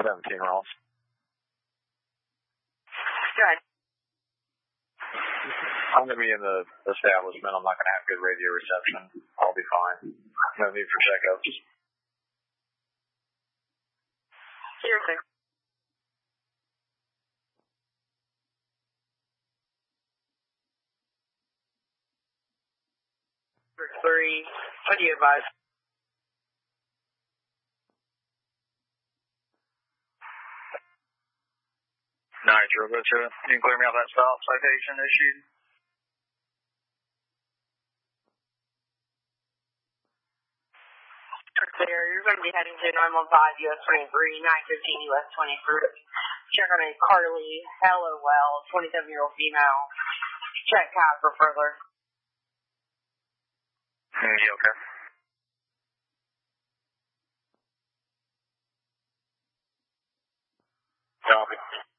17 Ross. Good. I'm going to be in the establishment. I'm not going to have good radio reception. I'll be fine. No need for checkups. Seriously. For 3, what do you advise? Nitro, go to it. You can clear me out that stop citation issued. Clear. You're going to be heading to 915 US 23, 915 US 23. Check on a Carly Hellowell, 27-year-old female. Check CAD for further. Yeah, okay. Copy.